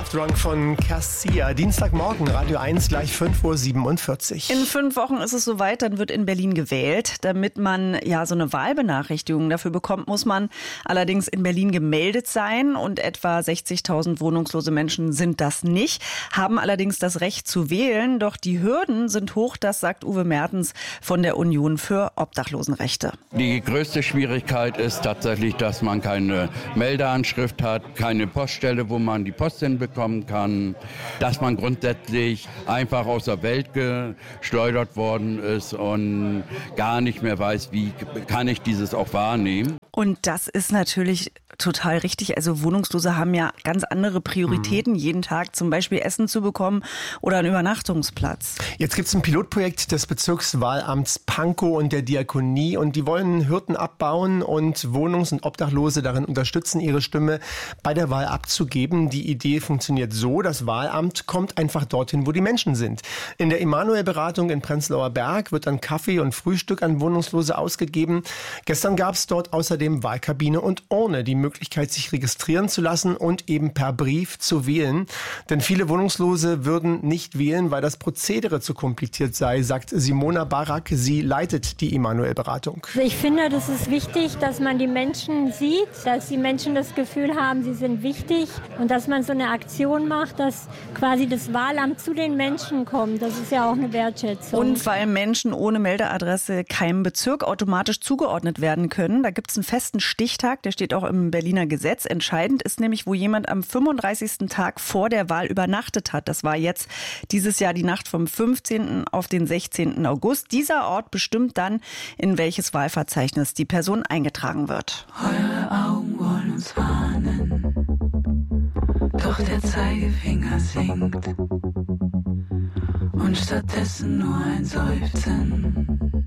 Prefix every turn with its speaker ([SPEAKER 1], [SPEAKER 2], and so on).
[SPEAKER 1] Soft Drunk von Cassia. Dienstagmorgen, Radio 1, gleich 5:47 Uhr.
[SPEAKER 2] In 5 Wochen ist es soweit, dann wird in Berlin gewählt. Damit man ja so eine Wahlbenachrichtigung dafür bekommt, muss man allerdings in Berlin gemeldet sein. Und etwa 60.000 wohnungslose Menschen sind das nicht, haben allerdings das Recht zu wählen. Doch die Hürden sind hoch, das sagt Uwe Mertens von der Union für Obdachlosenrechte.
[SPEAKER 3] Die größte Schwierigkeit ist tatsächlich, dass man keine Meldeanschrift hat, keine Poststelle, wo man die Post hinbekommen kann, dass man grundsätzlich einfach aus der Welt geschleudert worden ist und gar nicht mehr weiß, wie kann ich dieses auch wahrnehmen.
[SPEAKER 2] Und das ist natürlich total richtig. Also Wohnungslose haben ja ganz andere Prioritäten jeden Tag, zum Beispiel Essen zu bekommen oder einen Übernachtungsplatz.
[SPEAKER 1] Jetzt gibt es ein Pilotprojekt des Bezirkswahlamts Pankow und der Diakonie und die wollen Hürden abbauen und Wohnungs- und Obdachlose darin unterstützen, ihre Stimme bei der Wahl abzugeben. Die Idee funktioniert so, das Wahlamt kommt einfach dorthin, wo die Menschen sind. In der Emanuel-Beratung in Prenzlauer Berg wird dann Kaffee und Frühstück an Wohnungslose ausgegeben. Gestern gab es dort außerdem Wahlkabine und Urne, die Möglichkeit, sich registrieren zu lassen und eben per Brief zu wählen. Denn viele Wohnungslose würden nicht wählen, weil das Prozedere zu kompliziert sei, sagt Simona Barak. Sie leitet die Emanuel-Beratung.
[SPEAKER 4] Ich finde, das ist wichtig, dass man die Menschen sieht, dass die Menschen das Gefühl haben, sie sind wichtig und dass man so eine Aktion macht, dass quasi das Wahlamt zu den Menschen kommt. Das ist ja auch eine Wertschätzung.
[SPEAKER 2] Und weil Menschen ohne Meldeadresse keinem Bezirk automatisch zugeordnet werden können, da gibt es einen festen Stichtag, der steht auch im Berliner Gesetz. Entscheidend ist nämlich, wo jemand am 35. Tag vor der Wahl übernachtet hat. Das war jetzt dieses Jahr die Nacht vom 15. auf den 16. August. Dieser Ort bestimmt dann, in welches Wahlverzeichnis die Person eingetragen wird.
[SPEAKER 5] Eure Augen wollen uns warnen, doch der Zeigefinger sinkt und stattdessen nur ein Seufzen.